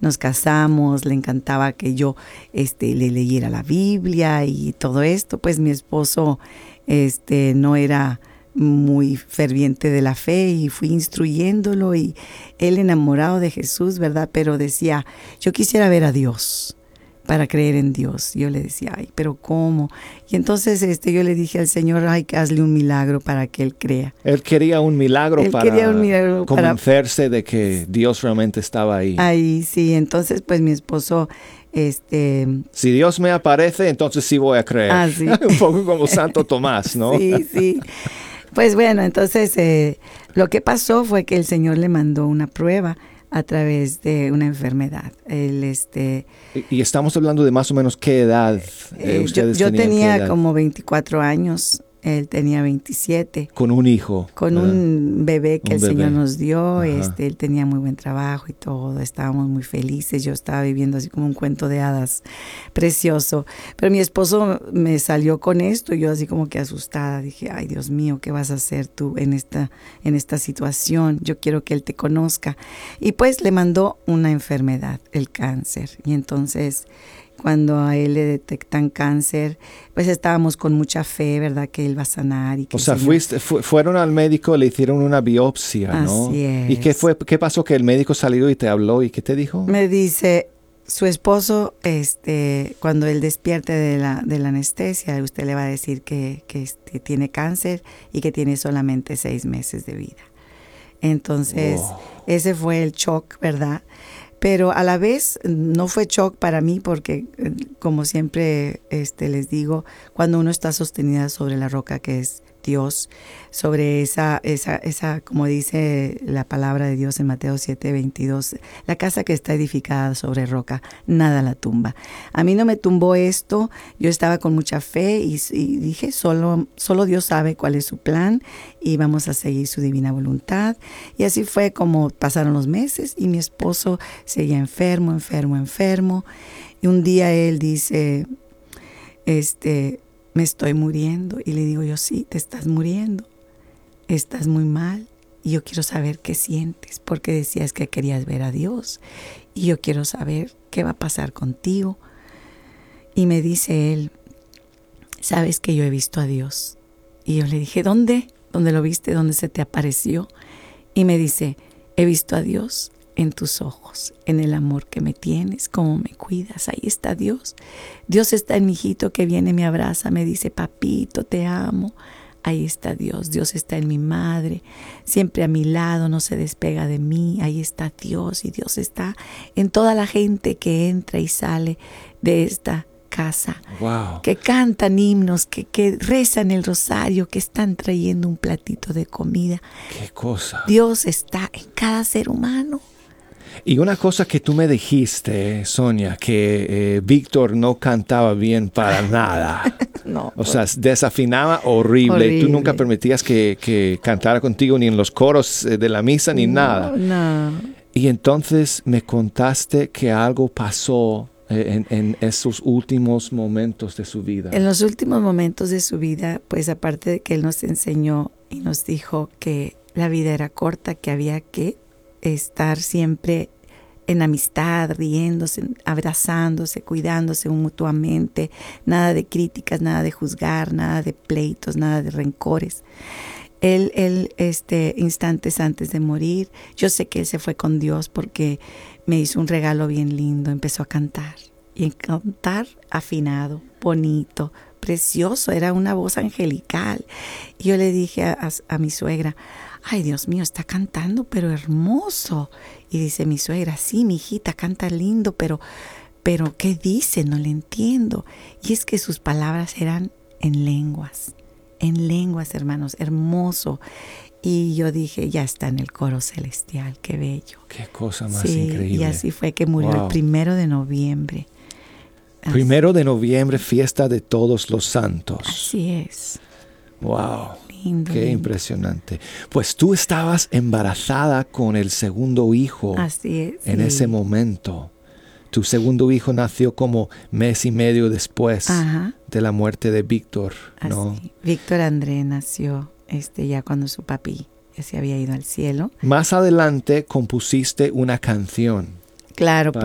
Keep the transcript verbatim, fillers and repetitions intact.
nos casamos, le encantaba que yo este, le leyera la Biblia y todo esto. Pues mi esposo este, no era muy ferviente de la fe y fui instruyéndolo y él enamorado de Jesús, ¿verdad? Pero decía, yo quisiera ver a Dios para creer en Dios. Yo le decía, ay, pero ¿cómo? Y entonces este, yo le dije al Señor, ay, hazle un milagro para que Él crea. Él quería un milagro Él para quería un milagro convencerse para... de que Dios realmente estaba ahí. Ahí, sí. Entonces, pues mi esposo... Este, si Dios me aparece, entonces sí voy a creer. Ah, sí. Un poco como Santo Tomás, ¿no? Sí, sí. Pues bueno, entonces eh, lo que pasó fue que el Señor le mandó una prueba a través de una enfermedad. Él, este, y, y estamos hablando de más o menos qué edad eh, ustedes yo, yo tenían. tenía ¿qué edad? como veinticuatro años. Él tenía veintisiete. Con un hijo. Con ¿verdad? un bebé que un el bebé. Señor nos dio. Ajá. Este, él tenía muy buen trabajo y todo. Estábamos muy felices. Yo estaba viviendo así como un cuento de hadas precioso. Pero mi esposo me salió con esto y yo así como que asustada. Dije, ay Dios mío, ¿qué vas a hacer tú en esta, en esta situación? Yo quiero que él te conozca. Y pues le mandó una enfermedad, el cáncer. Y entonces... cuando a él le detectan cáncer, pues estábamos con mucha fe, ¿verdad? Que él va a sanar. Y que o sea, Señor... fuiste, fu fueron al médico, le hicieron una biopsia, ¿no? Así es. ¿Y qué fue? ¿Qué pasó? Que el médico salió y te habló y qué te dijo? Me dice, su esposo, este, cuando él despierte de la, de la anestesia, usted le va a decir que, que este, tiene cáncer y que tiene solamente seis meses de vida. Entonces, wow. Ese fue el shock, ¿verdad? Pero a la vez no fue shock para mí porque, como siempre este, les digo, cuando uno está sostenida sobre la roca que es Dios, sobre esa, esa, esa, como dice la palabra de Dios en Mateo siete veintidós, la casa que está edificada sobre roca, nada la tumba. A mí no me tumbó esto, yo estaba con mucha fe y, y dije, solo, solo Dios sabe cuál es su plan y vamos a seguir su divina voluntad. Y así fue como pasaron los meses y mi esposo seguía enfermo, enfermo, enfermo. Y un día él dice, este... me estoy muriendo. Y le digo yo, sí, te estás muriendo. Estás muy mal. Y yo quiero saber qué sientes. Porque decías que querías ver a Dios. Y yo quiero saber qué va a pasar contigo. Y me dice él, sabes que yo he visto a Dios. Y yo le dije, ¿dónde? ¿Dónde lo viste? ¿Dónde se te apareció? Y me dice, he visto a Dios en tus ojos, en el amor que me tienes, cómo me cuidas. Ahí está Dios. Dios está en mi hijito que viene, me abraza, me dice, papito, te amo. Ahí está Dios. Dios está en mi madre, siempre a mi lado, no se despega de mí. Ahí está Dios y Dios está en toda la gente que entra y sale de esta casa. Wow. Que cantan himnos, que, que rezan el rosario, que están trayendo un platito de comida. ¡Qué cosa! Dios está en cada ser humano. Y una cosa que tú me dijiste, Sonia, que eh, Víctor no cantaba bien para nada. No, o sea, desafinaba horrible. horrible. Tú nunca permitías que, que cantara contigo ni en los coros de la misa ni no, nada. No. Y entonces me contaste que algo pasó en, en esos últimos momentos de su vida. En los últimos momentos de su vida, pues aparte de que él nos enseñó y nos dijo que la vida era corta, que había que estar siempre en amistad, riéndose, abrazándose, cuidándose mutuamente, nada de críticas, nada de juzgar, nada de pleitos, nada de rencores. Él, él, este, instantes antes de morir, yo sé que él se fue con Dios porque me hizo un regalo bien lindo, empezó a cantar, y cantar afinado, bonito, precioso, era una voz angelical. Y yo le dije a, a, a mi suegra, ay, Dios mío, está cantando, pero hermoso. Y dice mi suegra, sí, mi hijita, canta lindo, pero, pero ¿qué dice? No le entiendo. Y es que sus palabras eran en lenguas, en lenguas, hermanos, hermoso. Y yo dije, ya está en el coro celestial, qué bello. Qué cosa más sí, increíble. Y así fue que murió wow. el primero de noviembre. Así. Primero de noviembre, fiesta de todos los santos. Así es. Wow. Lindo, Qué lindo. Impresionante. Pues tú estabas embarazada con el segundo hijo. Así es. En sí. ese momento. Tu segundo hijo nació como mes y medio después Ajá. de la muerte de Víctor, ¿no? Así. Víctor André nació este, ya cuando su papi ya se había ido al cielo. Más adelante compusiste una canción. Claro.